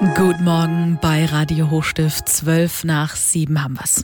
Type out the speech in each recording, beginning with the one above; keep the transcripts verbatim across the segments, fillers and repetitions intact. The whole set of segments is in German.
Guten Morgen bei Radio Hochstift. Zwölf nach sieben haben wir's.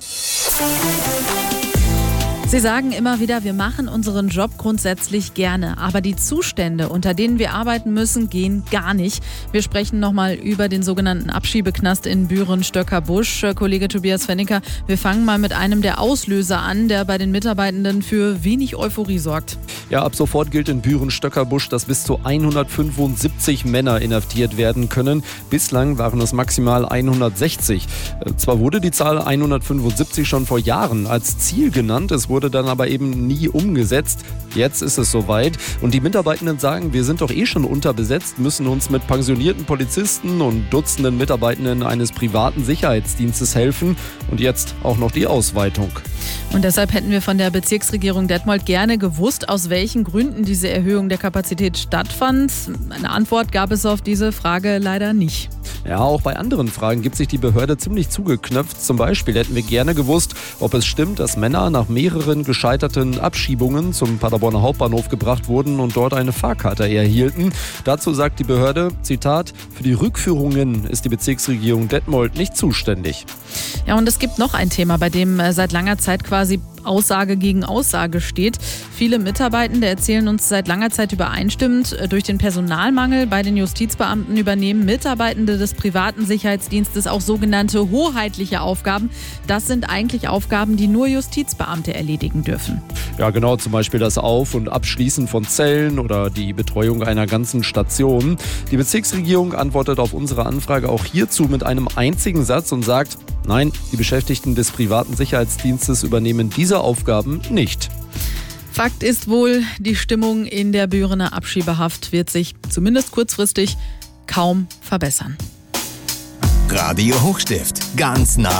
Sie sagen immer wieder, wir machen unseren Job grundsätzlich gerne, aber die Zustände, unter denen wir arbeiten müssen, gehen gar nicht. Wir sprechen nochmal über den sogenannten Abschiebeknast in Büren-Stöckerbusch. Kollege Tobias Fennicker, wir fangen mal mit einem der Auslöser an, der bei den Mitarbeitenden für wenig Euphorie sorgt. Ja, ab sofort gilt in Büren-Stöckerbusch, dass bis zu hundertfünfundsiebzig Männer inhaftiert werden können. Bislang waren es maximal hundertsechzig. Zwar wurde die Zahl hundertfünfundsiebzig schon vor Jahren als Ziel genannt, es wurde dann aber eben nie umgesetzt. Jetzt ist es soweit und die Mitarbeitenden sagen, wir sind doch eh schon unterbesetzt, müssen uns mit pensionierten Polizisten und Dutzenden Mitarbeitenden eines privaten Sicherheitsdienstes helfen und jetzt auch noch die Ausweitung. Und deshalb hätten wir von der Bezirksregierung Detmold gerne gewusst, aus welchen Gründen diese Erhöhung der Kapazität stattfand. Eine Antwort gab es auf diese Frage leider nicht. Ja, auch bei anderen Fragen gibt sich die Behörde ziemlich zugeknöpft. Zum Beispiel hätten wir gerne gewusst, ob es stimmt, dass Männer nach mehreren gescheiterten Abschiebungen zum Paderborner Hauptbahnhof gebracht wurden und dort eine Fahrkarte erhielten. Dazu sagt die Behörde, Zitat, für die Rückführungen ist die Bezirksregierung Detmold nicht zuständig. Ja, und es gibt noch ein Thema, bei dem seit langer Zeit quasi Aussage gegen Aussage steht. Viele Mitarbeitende erzählen uns seit langer Zeit übereinstimmend, durch den Personalmangel bei den Justizbeamten übernehmen Mitarbeitende des privaten Sicherheitsdienstes auch sogenannte hoheitliche Aufgaben. Das sind eigentlich Aufgaben, die nur Justizbeamte erledigen dürfen. Ja, genau, zum Beispiel das Auf- und Abschließen von Zellen oder die Betreuung einer ganzen Station. Die Bezirksregierung antwortet auf unsere Anfrage auch hierzu mit einem einzigen Satz und sagt, nein, die Beschäftigten des privaten Sicherheitsdienstes übernehmen diese Aufgaben nicht. Fakt ist wohl, die Stimmung in der Bürener Abschiebehaft wird sich zumindest kurzfristig kaum verbessern. Radio Hochstift, ganz nah